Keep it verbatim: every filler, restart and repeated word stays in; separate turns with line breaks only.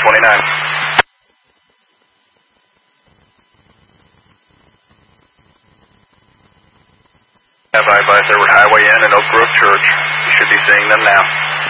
twenty-nine. Have I by Third Highway Inn and Oak Grove Church. You should be seeing them now.